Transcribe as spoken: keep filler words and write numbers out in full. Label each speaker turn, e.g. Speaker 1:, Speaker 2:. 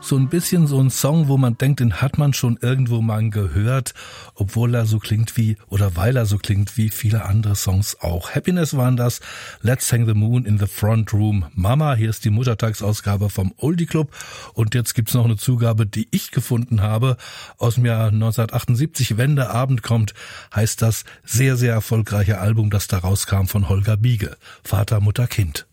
Speaker 1: So ein bisschen so ein Song, wo man denkt, den hat man schon irgendwo mal gehört, obwohl er so klingt wie, oder weil er so klingt wie viele andere Songs auch. Happiness waren das, Let's Hang the Moon in the Front Room. Mama, hier ist die Muttertagsausgabe vom Oldie Club und jetzt gibt's noch eine Zugabe, die ich gefunden habe, aus dem Jahr neunzehnhundertachtundsiebzig, Wenn der Abend kommt, heißt das sehr, sehr erfolgreiche Album, das da rauskam von Holger Biege, Vater, Mutter, Kind.